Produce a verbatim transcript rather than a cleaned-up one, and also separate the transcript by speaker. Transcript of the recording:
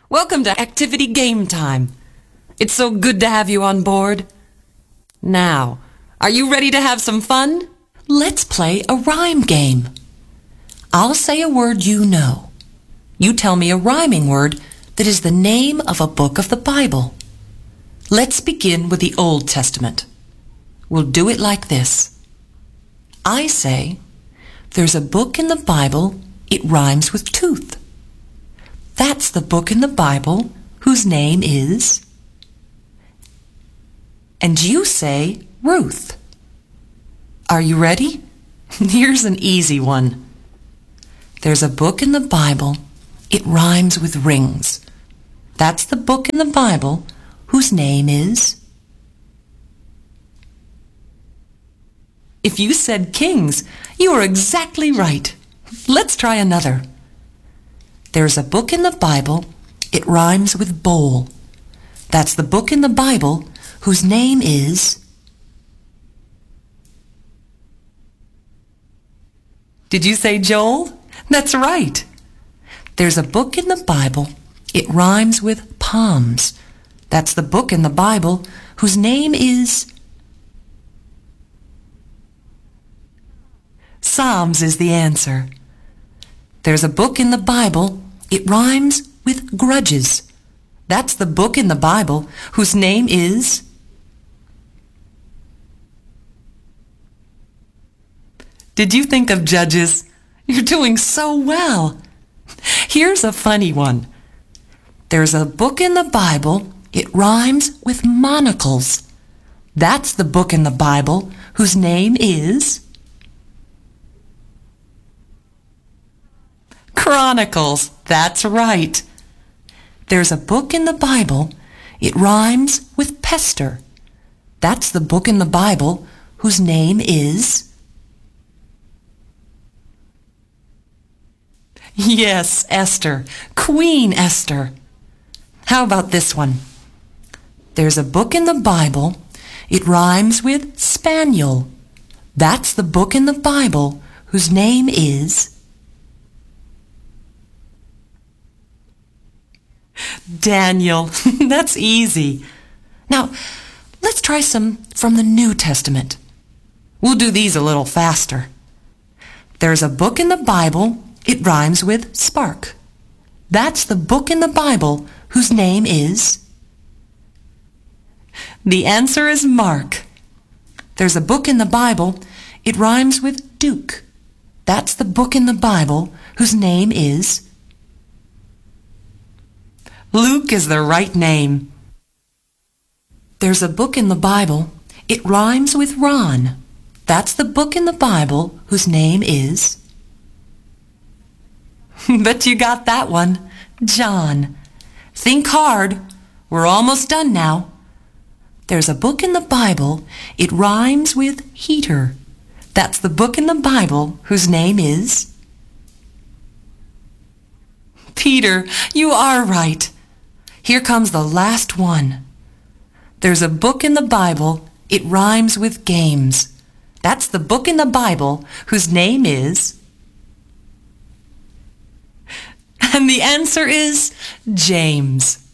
Speaker 1: Welcome to Activity Game Time. It's so good to have you on board. Now, are you ready to have some fun? Let's play a rhyme game. I'll say a word you know. You tell me a rhyming word that is the name of a book of the Bible. Let's begin with the Old Testament. We'll do it like this. I say, there's a book in the Bible, it rhymes with tooth. That's the book in the Bible whose name is... And you say Ruth. Are you ready? Here's an easy one. There's a book in the Bible, it rhymes with rings. That's the book in the Bible whose name is... If you said Kings, you are exactly right. Let's try another. There's a book in the Bible, it rhymes with bowl. That's the book in the Bible whose name is... Did you say Joel? That's right. There's a book in the Bible, it rhymes with palms. That's the book in the Bible whose name is... Psalms is the answer. There's a book in the Bible, it rhymes with grudges. That's the book in the Bible whose name is... Did you think of Judges? You're doing so well. Here's a funny one. There's a book in the Bible, it rhymes with monocles. That's the book in the Bible whose name is... Chronicles. That's right. There's a book in the Bible, it rhymes with pester. That's the book in the Bible whose name is... Yes, Esther. Queen Esther. How about this one? There's a book in the Bible, it rhymes with spaniel. That's the book in the Bible whose name is... Daniel. That's easy. Now, let's try some from the New Testament. We'll do these a little faster. There's a book in the Bible, it rhymes with spark. That's the book in the Bible whose name is... The answer is Mark. There's a book in the Bible, it rhymes with duke. That's the book in the Bible whose name is... Luke is the right name. There's a book in the Bible, it rhymes with Ron. That's the book in the Bible whose name is... Bet you got that one. John. Think hard. We're almost done now. There's a book in the Bible, it rhymes with heater. That's the book in the Bible whose name is... Peter, you are right. Here comes the last one. There's a book in the Bible, it rhymes with games. That's the book in the Bible whose name is... And the answer is James.